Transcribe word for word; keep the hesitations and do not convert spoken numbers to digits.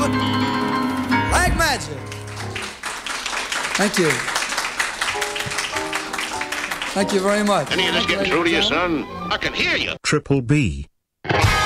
it like magic. Thank you. Thank you very much. Any of this getting through to you, son? I can hear you. Triple B.